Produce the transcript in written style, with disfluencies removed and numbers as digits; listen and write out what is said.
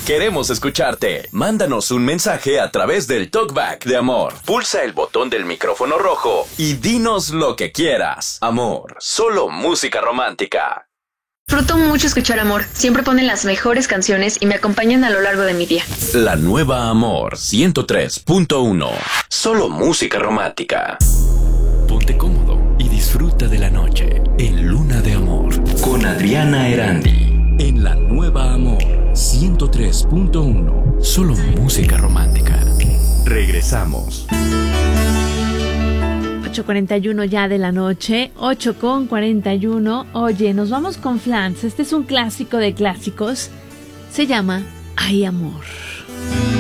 Queremos escucharte. Mándanos un mensaje a través del Talkback de Amor. Pulsa el botón del micrófono rojo y dinos lo que quieras. Amor, solo música romántica. Disfruto mucho escuchar Amor. Siempre ponen las mejores canciones y me acompañan a lo largo de mi día. La nueva Amor 103.1. Solo música romántica. Ponte cómodo y disfruta de la noche en Luna de Amor con Adriana Erandi. En la nueva Amor 103.1. Solo música romántica. Regresamos. 8:41 ya de la noche, 8:41. Oye, nos vamos con Flans. Este es un clásico de clásicos. Se llama Ay Amor.